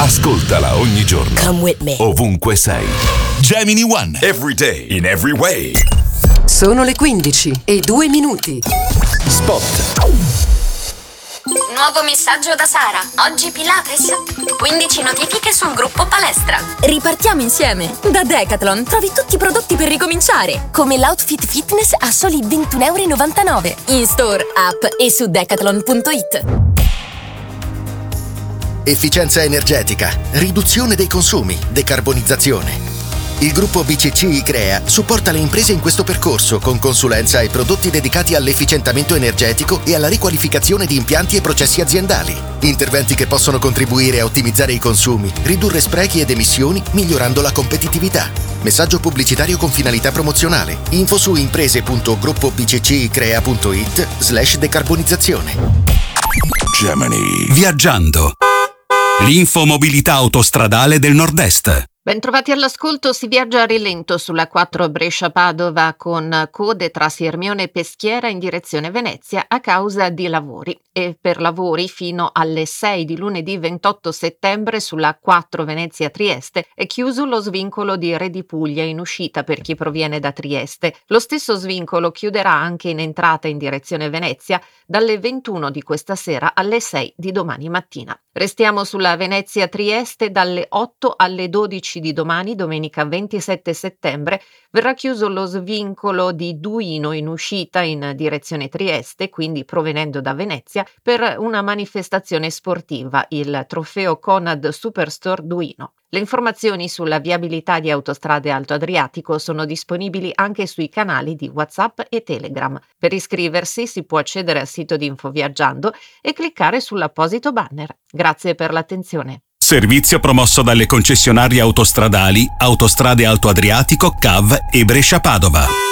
Ascoltala ogni giorno. Come with me. Ovunque sei. Gemini One. Every day, in every way. Sono le 15:02. Spot. Nuovo messaggio da Sara. Oggi Pilates. 15 notifiche sul gruppo palestra. Ripartiamo insieme. Da Decathlon trovi tutti i prodotti per ricominciare, Come l'outfit fitness a soli €21,99. in store, app e su decathlon.it. Efficienza energetica, riduzione dei consumi, decarbonizzazione. Il gruppo BCC Icrea supporta le imprese in questo percorso con consulenza e prodotti dedicati all'efficientamento energetico e alla riqualificazione di impianti e processi aziendali. Interventi che possono contribuire a ottimizzare i consumi, ridurre sprechi ed emissioni, migliorando la competitività. Messaggio pubblicitario con finalità promozionale. Info su imprese.gruppobccicrea.it/decarbonizzazione. Gemini. Viaggiando. L'infomobilità autostradale del Nord-Est. Bentrovati all'ascolto, si viaggia a rilento sulla 4 Brescia-Padova con code tra Sirmione e Peschiera in direzione Venezia a causa di lavori e per lavori fino alle 6 di lunedì 28 settembre sulla 4 Venezia-Trieste è chiuso lo svincolo di Re di Puglia in uscita per chi proviene da Trieste. Lo stesso svincolo chiuderà anche in entrata in direzione Venezia dalle 21 di questa sera alle 6 di domani mattina. Restiamo sulla Venezia-Trieste dalle 8 alle 12 di domani, domenica 27 settembre, verrà chiuso lo svincolo di Duino in uscita in direzione Trieste, quindi provenendo da Venezia, per una manifestazione sportiva, il trofeo Conad Superstore Duino. Le informazioni sulla viabilità di Autostrade Alto Adriatico sono disponibili anche sui canali di WhatsApp e Telegram. Per iscriversi si può accedere al sito di Infoviaggiando e cliccare sull'apposito banner. Grazie per l'attenzione. Servizio promosso dalle concessionarie autostradali Autostrade Alto Adriatico, CAV e Brescia Padova.